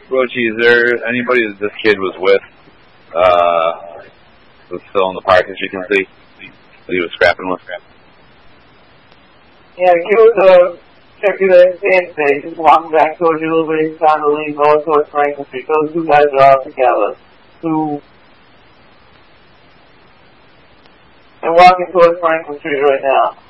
Rochi, is there anybody that this kid was with was still in the park, as you can see, that he was scrapping with? Yeah, he was checking the intake, just walking back towards you a little bit, he's trying to lean more towards Franklin Street. Those two guys are all together. And walking towards Franklin Street right now.